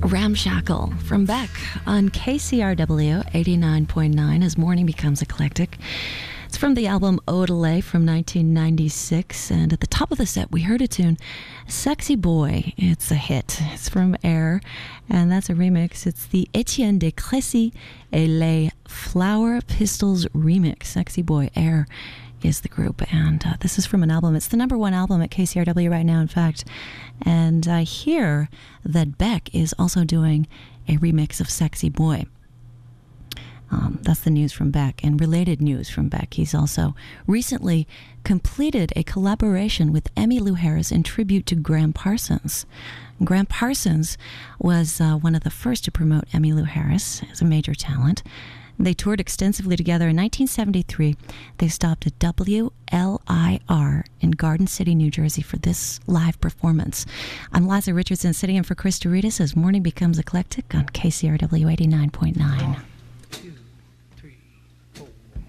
Ramshackle from Beck on KCRW 89.9 as morning becomes eclectic. It's from the album Odelay from 1996, and at the top of the set we heard a tune, Sexy Boy. It's a hit. It's from Air, and that's a remix. It's the Etienne de Crécy et les Flower Pistols remix. Sexy Boy, Air is the group, and this is from an album. It's the number one album at KCRW right now, in fact. And I hear that Beck is also doing a remix of Sexy Boy. That's the news from Beck. And related news from Beck, he's also recently completed a collaboration with Emmylou Harris in tribute to Graham Parsons. Graham Parsons was one of the first to promote Emmylou Harris as a major talent. They toured extensively together. In 1973, they stopped at WLIR in Garden City, New Jersey for this live performance. I'm Liza Richardson, sitting in for Chris Douridas as morning becomes eclectic on KCRW 89.9.